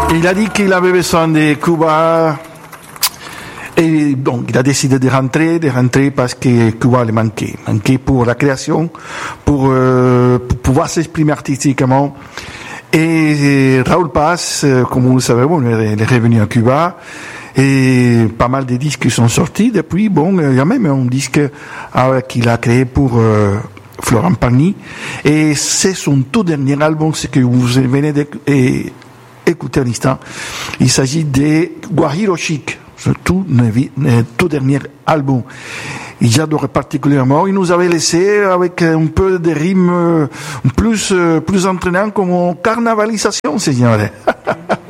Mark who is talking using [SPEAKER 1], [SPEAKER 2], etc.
[SPEAKER 1] Il a dit qu'il avait besoin de Cuba. Et donc, il a décidé de rentrer parce que Cuba le manquait. Manquait pour la création, pour pouvoir s'exprimer artistiquement. Et Raoul Paz, comme vous le savez, bon, il est revenu à Cuba. Et pas mal de disques sont sortis depuis. Bon, il y a même un disque qu'il a créé pour Florent Pagny. Et c'est son tout dernier album, ce que vous venez d'écouter à l'instant. Il s'agit de Guajiro Chic. Ce tout dernier album. J'adore particulièrement. Il nous avait laissé avec un peu de rimes plus entraînant comme carnavalisation, signore.